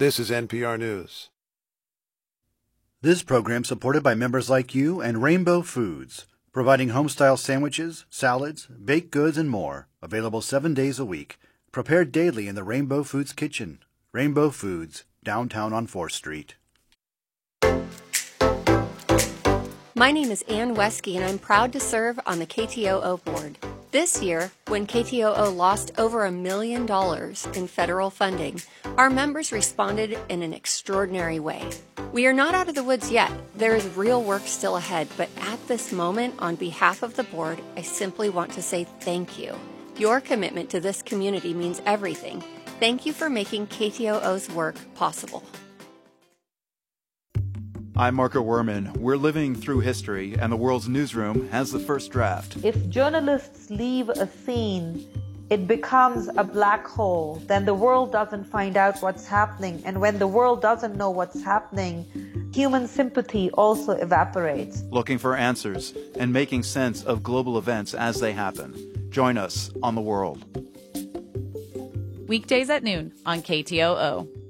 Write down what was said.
This is NPR News. This program supported by members like you and Rainbow Foods, providing home-style sandwiches, salads, baked goods, and more, available 7 days a week, prepared daily in the Rainbow Foods kitchen. Rainbow Foods, downtown on 4th Street. My name is Ann Wesky, and I'm proud to serve on the KTOO board. This year, when KTOO lost over $1 million in federal funding, our members responded in an extraordinary way. We are not out of the woods yet. There is real work still ahead, but at this moment, on behalf of the board, I simply want to say thank you. Your commitment to this community means everything. Thank you for making KTOO's work possible. I'm Marco Werman. We're living through history, and the world's newsroom has the first draft. If journalists leave a scene, it becomes a black hole. Then the world doesn't find out what's happening. And when the world doesn't know what's happening, human sympathy also evaporates. Looking for answers and making sense of global events as they happen. Join us on The World. Weekdays at noon on KTOO.